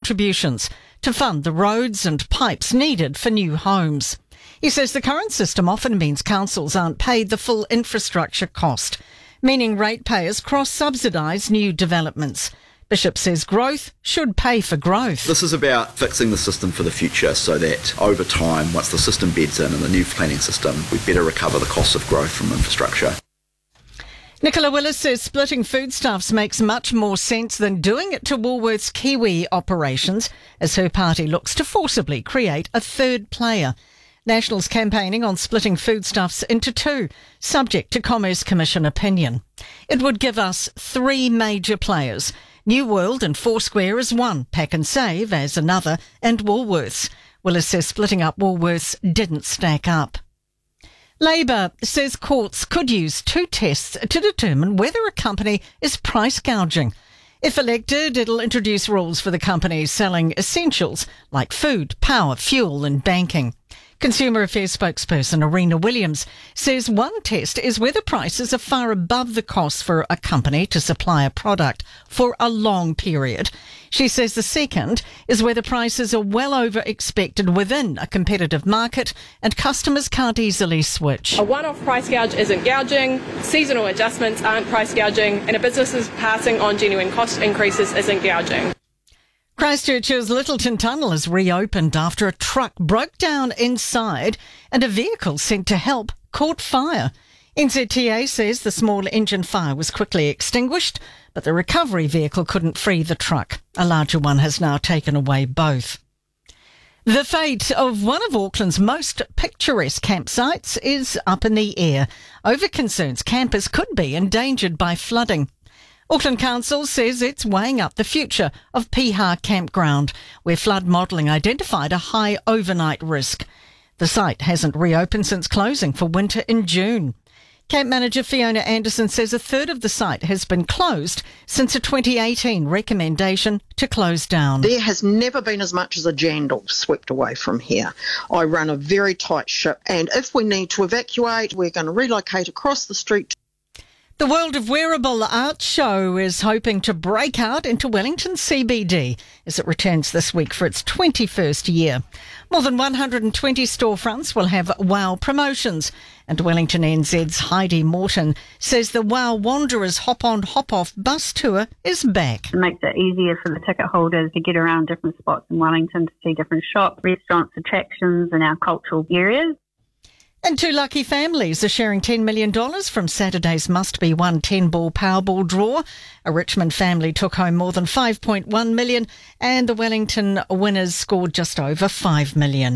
contributions to fund the roads and pipes needed for new homes. He says the current system often means councils aren't paid the full infrastructure cost, meaning ratepayers cross-subsidise new developments. Bishop says growth should pay for growth. This is about fixing the system for the future so that over time, once the system beds in and the new planning system, we better recover the costs of growth from infrastructure. Nicola Willis says splitting foodstuffs makes much more sense than doing it to Woolworths' Kiwi operations, as her party looks to forcibly create a third player. National's campaigning on splitting foodstuffs into two, subject to Commerce Commission opinion. It would give us three major players: New World and Foursquare as one, Pack and Save as another, and Woolworths. Willis says splitting up Woolworths didn't stack up. Labor says courts could use two tests to determine whether a company is price gouging. If elected, it'll introduce rules for the companies selling essentials like food, power, fuel and banking. Consumer Affairs spokesperson Arena Williams says one test is whether prices are far above the cost for a company to supply a product for a long period. She says the second is whether prices are well over expected within a competitive market and customers can't easily switch. A one-off price gouge isn't gouging, seasonal adjustments aren't price gouging, and a business's passing on genuine cost increases isn't gouging. Christchurch's Littleton Tunnel has reopened after a truck broke down inside and a vehicle sent to help caught fire. NZTA says the small engine fire was quickly extinguished, but the recovery vehicle couldn't free the truck. A larger one has now taken away both. The fate of one of Auckland's most picturesque campsites is up in the air over concerns campers could be endangered by flooding. Auckland Council says it's weighing up the future of Piha Campground, where flood modelling identified a high overnight risk. The site hasn't reopened since closing for winter in June. Camp manager Fiona Anderson says a third of the site has been closed since a 2018 recommendation to close down. There has never been as much as a jandal swept away from here. I run a very tight ship, and if we need to evacuate, we're going to relocate across the street. The World of Wearable Art Show is hoping to break out into Wellington CBD as it returns this week for its 21st year. More than 120 storefronts will have WOW promotions, and Wellington NZ's Heidi Morton says the WOW Wanderers Hop-On Hop-Off bus tour is back. It makes it easier for the ticket holders to get around different spots in Wellington to see different shops, restaurants, attractions and our cultural areas. And two lucky families are sharing $10 million from Saturday's must-be-won 10-ball Powerball draw. A Richmond family took home more than $5.1 million and the Wellington winners scored just over $5 million.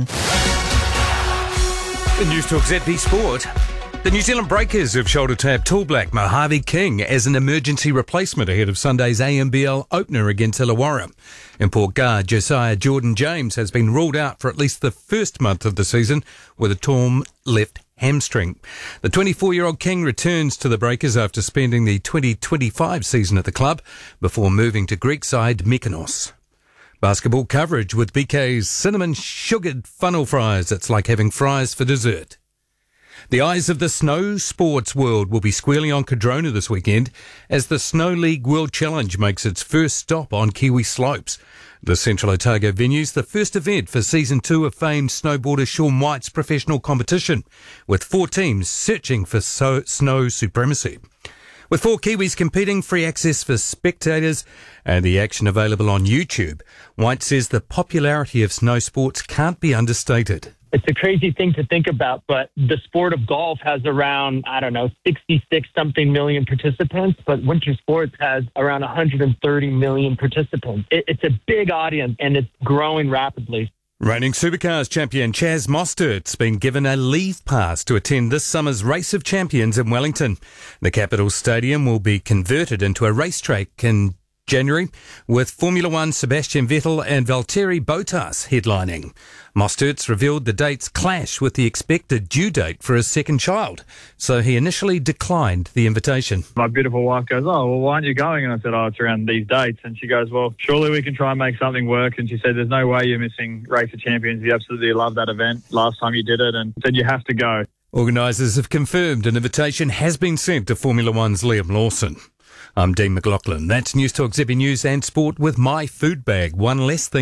The News Talk ZB Sport. The New Zealand Breakers have shoulder-tapped Tall Black Mojave King as an emergency replacement ahead of Sunday's AMBL opener against Illawarra. Import guard Josiah Jordan James has been ruled out for at least the first month of the season with a torn left hamstring. The 24-year-old King returns to the Breakers after spending the 2025 season at the club before moving to Greek side Mykonos. Basketball coverage with BK's cinnamon sugared funnel fries. It's like having fries for dessert. The eyes of the snow sports world will be squealing on Cardrona this weekend as the Snow League World Challenge makes its first stop on Kiwi slopes. The Central Otago venue's the first event for Season 2 of famed snowboarder Shaun White's professional competition, with 4 teams searching for snow supremacy. With 4 Kiwis competing, free access for spectators and the action available on YouTube, White says the popularity of snow sports can't be understated. It's a crazy thing to think about, but the sport of golf has around, 66-something million participants, but winter sports has around 130 million participants. It's a big audience, and it's growing rapidly. Reigning Supercars champion Chaz Mostert's been given a leave pass to attend this summer's Race of Champions in Wellington. The Capitol Stadium will be converted into a racetrack in January, with Formula One Sebastian Vettel and Valtteri Bottas headlining. Mostert's revealed the dates clash with the expected due date for his second child, so he initially declined the invitation. My beautiful wife goes, "Oh, well, why aren't you going?" And I said, "Oh, it's around these dates." And she goes, "Well, surely we can try and make something work." And she said, "There's no way you're missing Race of Champions. You absolutely love that event last time you did it." And said, "You have to go." Organisers have confirmed an invitation has been sent to Formula One's Liam Lawson. I'm Dean McLaughlin. That's News Talk ZB News and Sport with my food bag. One less thing